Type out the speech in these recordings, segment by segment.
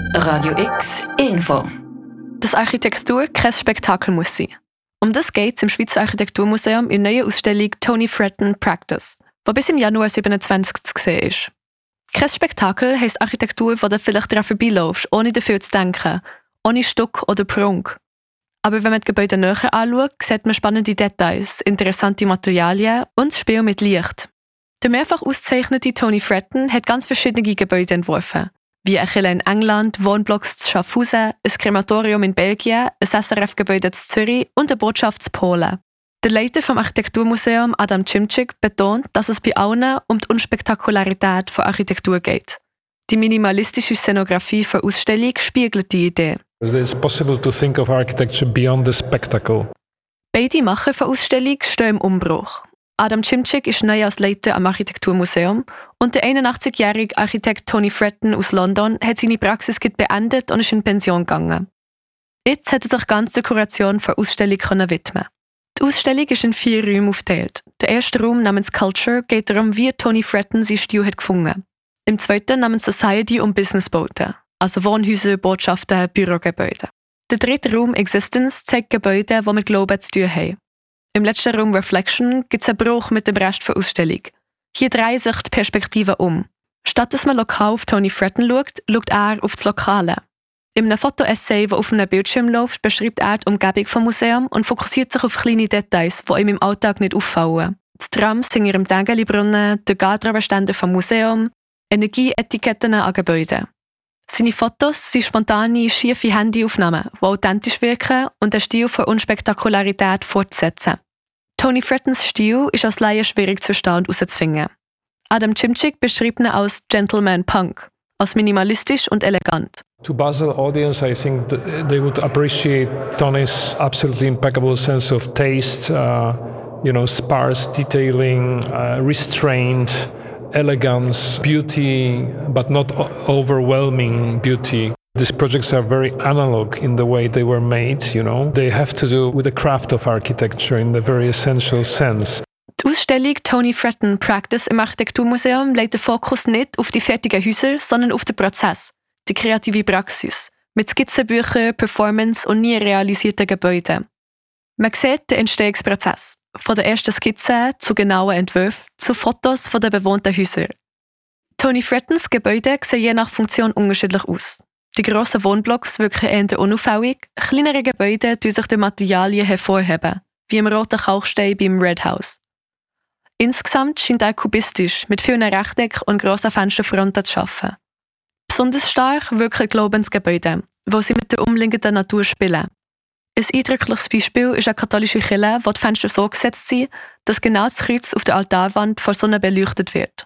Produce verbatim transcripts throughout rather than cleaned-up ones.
Radio X Info. Dass Architektur kein Spektakel muss sein. Um das geht es im Schweizer Architekturmuseum in der neuen Ausstellung Tony Fretton Practice, die bis im Januar siebenundzwanzig zu sehen ist. Kein Spektakel heisst Architektur, wo du vielleicht daran vorbeilaufst, ohne dafür zu denken, ohne Stuck oder Prunk. Aber wenn man die Gebäude näher anschaut, sieht man spannende Details, interessante Materialien und das Spiel mit Licht. Der mehrfach ausgezeichnete Tony Fretton hat ganz verschiedene Gebäude entworfen, wie ein Kille in England, Wohnblocks zu Schaffhausen, ein Krematorium in Belgien, ein S R F-Gebäude zu Zürich und eine Botschaft zu Polen. Der Leiter vom Architekturmuseum, Adam Cimcik, betont, dass es bei allen um die Unspektakularität von Architektur geht. Die minimalistische Szenografie für Ausstellung spiegelt die Idee. It is possible to think of architecture beyond the spectacle. Beide Macher für Ausstellung stehen im Umbruch. Adam Cimcik ist neu als Leiter am Architekturmuseum und der einundachtzigjährige Architekt Tony Fretton aus London hat seine Praxis beendet und ist in Pension gegangen. Jetzt hat er sich ganz der Kuration für Ausstellung widmen. Die Ausstellung ist in vier Räume aufgeteilt. Der erste Raum namens Culture geht darum, wie Tony Fretton seinen Stil hat gefunden. Im zweiten namens Society um Businessbauten, also Wohnhäuser, Botschaften, Bürogebäude. Der dritte Raum Existence zeigt Gebäude, die mit Glauben zu tun haben. Im letzten Raum Reflection gibt es einen Bruch mit dem Rest der Ausstellung. Hier drehen sich die Perspektiven um. Statt dass man lokal auf Tony Fretton schaut, schaut er auf das Lokale. In einem Foto-Essay, das auf einem Bildschirm läuft, beschreibt er die Umgebung des Museums und fokussiert sich auf kleine Details, die ihm im Alltag nicht auffallen. Die Trams hinter dem Dängeli-Brunnen, der Garderobenständer vom Museum, Energieetiketten an Gebäuden. Seine Fotos sind spontane, schiefe Handyaufnahmen, die authentisch wirken und den Stil von Unspektakularität fortsetzen. Tony Frettons Stil ist als Laie schwierig zu verstehen und herauszufinden. Adam Cimcik beschreibt ihn als Gentleman Punk, als minimalistisch und elegant. To Basel audience, I think they would appreciate Tony's absolutely impeccable sense of taste, uh, you know, sparse detailing, uh, restraint, elegance, beauty, but not overwhelming beauty. These projects are very analog in the way they were made, you know. They have to do with the craft of architecture in a very essential sense. Die Ausstellung Tony Fretton Practice im Architekturmuseum legt den Fokus nicht auf die fertigen Häuser, sondern auf den Prozess, die kreative Praxis, mit Skizzenbüchern, Performance und nie realisierten Gebäuden. Man sieht den Entstehungsprozess, von der ersten Skizze zu genauen Entwürfen zu Fotos von den bewohnten Häusern. Tony Frettons Gebäude sehen je nach Funktion unterschiedlich aus. Die grossen Wohnblocks wirken eher unauffällig, kleinere Gebäude tun sich durch Materialien hervorheben, wie im roten Kalkstein beim Red House. Insgesamt scheint er kubistisch, mit vielen Rechtecken und grossen Fensterfronten zu arbeiten. Besonders stark wirken Glaubensgebäude, wo sie mit der umliegenden Natur spielen. Ein eindrückliches Beispiel ist eine katholische Kirche, wo die Fenster so gesetzt sind, dass genau das Kreuz auf der Altarwand vor Sonne beleuchtet wird.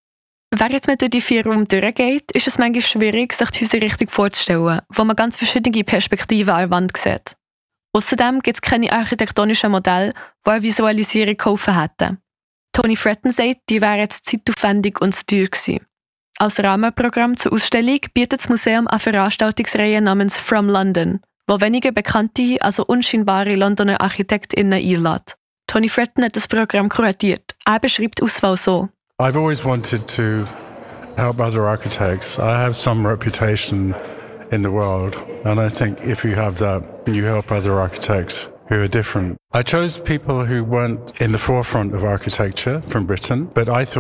Während man durch die vier Räume durchgeht, ist es manchmal schwierig, sich die Häuser richtig vorzustellen, wo man ganz verschiedene Perspektiven an der Wand sieht. Außerdem gibt es keine architektonischen Modelle, die eine Visualisierung geholfen hätten. Tony Fretton sagt, die wären zu zeitaufwendig und zu teuer gewesen. Als Rahmenprogramm zur Ausstellung bietet das Museum eine Veranstaltungsreihe namens From London, wo weniger bekannte, also unscheinbare Londoner ArchitektInnen einlädt. Tony Fretton hat das Programm kuratiert. Er beschreibt die Auswahl so. I've always wanted to help other architects. I have some reputation in the world, and I think if you have that, you help other architects who are different. I chose people who weren't in the forefront of architecture from Britain, but I thought